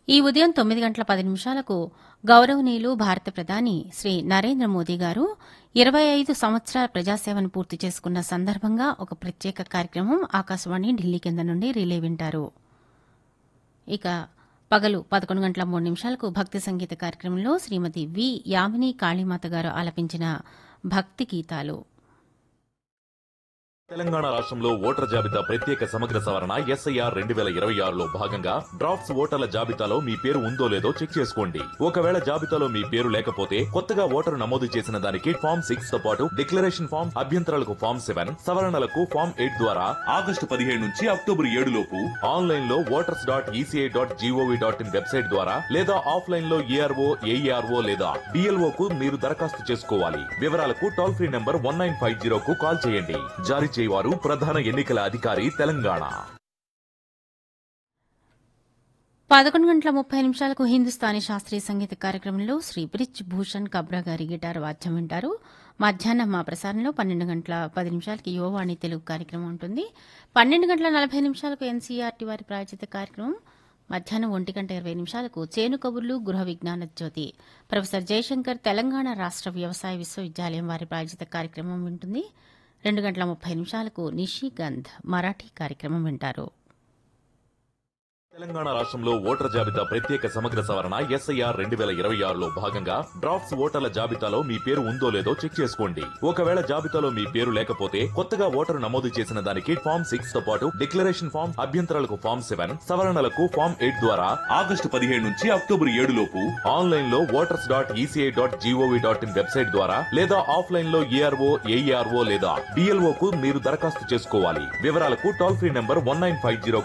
ఈ ఉదయం 9:10 గౌరవనీయులు భారత ప్రధాని శ్రీ నరేంద్ర మోదీ గారు 25 సంవత్సరాల ప్రజాసేవను పూర్తి చేసుకున్న సందర్భంగా ఒక ప్రత్యేక కార్యక్రమం ఆకాశవాణి ఢిల్లీ కేంద్రం నుండి రిలే వింటారు. ఇక పగలు 11:03 భక్తి సంగీత కార్యక్రమంలో శ్రీమతి వి. యామిని కాళీమాత గారు ఆలపించిన భక్తి గీతాలు. తెలంగాణ రాష్ట్రంలో ఓటర్ల జాబితా ప్రత్యేక సమగ్ర సవరణ ఎస్ఐఆర్ 2026లో భాగంగా డ్రాఫ్ట్స్ ఓటర్ల జాబితాలో మీ పేరు ఉందో లేదో చెక్ చేసుకోండి. ఒకవేళ జాబితాలో మీ పేరు లేకపోతే కొత్తగా ఓటరు నమోదు చేసిన దానికి ఫామ్ 6 తో పాటు డిక్లరేషన్ ఫామ్, అభ్యంతరాలకు ఫామ్ 7, సవరణలకు ఫామ్ 8 ద్వారా ఆగస్టు 17 నుంచి అక్టోబర్ 7 లోపు ఆన్లైన్ లో voters.eci.gov.in వెబ్సైట్ ద్వారా లేదా ఆఫ్లైన్ లో ఏఆర్ఓ, ఏఈఆర్ఓ లేదా బిఎల్ఓ కు మీరు దరఖాస్తు చేసుకోవాలి. వివరాలకు టోల్ ఫ్రీ నంబర్ 1950 కు కాల్ చేయండి. జారీ చేయవారు ప్రధాన ఎన్నికల అధికారి తెలంగాణ. 11:30 హిందుస్థానీ శాస్త్రీయ సంగీత కార్యక్రమంలో శ్రీ బ్రిజ్ భూషణ్ కబ్రా గారి గిటార్ వాద్యం వింటారు. మధ్యాహ్నం మా ప్రసారంలో 12:10 యువవాణి తెలుగు కార్యక్రమం ఉంటుంది. 12:40 ఎన్సీఆర్టీ వారి ప్రాయోజిత కార్యక్రమం. మధ్యాహ్నం 1:20 చేను కబుర్లు గృహ విజ్ఞాన జ్యోతి ప్రొఫెసర్ జయశంకర్ తెలంగాణ రాష్ట్ర వ్యవసాయ విశ్వవిద్యాలయం వారి ప్రాయోజిత కార్యక్రమం వింటుంది. 2:30 నిషిగంధ్ మరాఠీ కార్యక్రమం వింటారు. తెలంగాణ రాష్ట్రంలో ఓటర్ల జాబితా ప్రత్యేక సమగ్ర సవరణ ఎస్ఐఆర్ 2026లో భాగంగా డ్రాఫ్ట్స్ ఓటర్ల జాబితాలో మీ పేరు ఉందో లేదో చెక్ చేసుకోండి. ఒకవేళ జాబితాలో మీ పేరు లేకపోతే కొత్తగా ఓటరు నమోదు చేసిన దానికి ఫామ్ 6 తో పాటు డిక్లరేషన్ ఫామ్, అభ్యంతరాలకు ఫామ్ 7, సవరణలకు ఫామ్ 8 ద్వారా ఆగస్టు 17 నుంచి అక్టోబర్ 7 లోపు ఆన్లైన్ లో voters.eci.gov.in వెబ్సైట్ ద్వారా లేదా ఆఫ్లైన్ లో ఏఆర్ఓ, ఏఈఆర్ఓ లేదా బిఎల్ఓ కు మీరు దరఖాస్తు చేసుకోవాలి. వివరాలకు టోల్ ఫ్రీ నంబర్ 1950